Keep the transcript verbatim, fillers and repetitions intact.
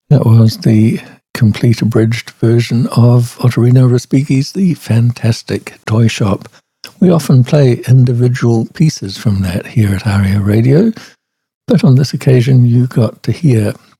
That was the complete abridged version of Ottorino Respighi's The Fantastic Toy Shop. We often play individual pieces from that here at Aria Radio, but on this occasion you got to hear